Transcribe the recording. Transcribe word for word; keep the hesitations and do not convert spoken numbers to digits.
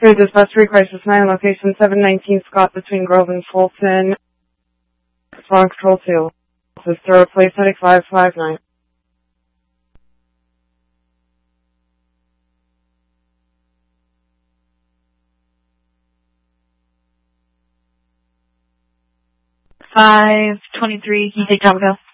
Good dispatch three crisis nine, location seven nineteen Scott between Grove and Fulton. Spawn control two. Sister replace heading five five nine. five twenty-three, can you take Taco Bell?